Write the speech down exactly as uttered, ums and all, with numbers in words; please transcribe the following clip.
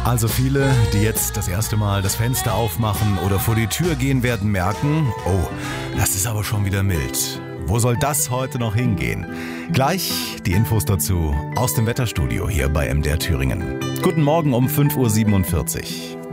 Also viele, die jetzt das erste Mal das Fenster aufmachen oder vor die Tür gehen, werden merken, oh, das ist aber schon wieder mild. Wo soll das heute noch hingehen? Gleich die Infos dazu aus dem Wetterstudio hier bei M D R Thüringen. Guten Morgen um fünf Uhr siebenundvierzig.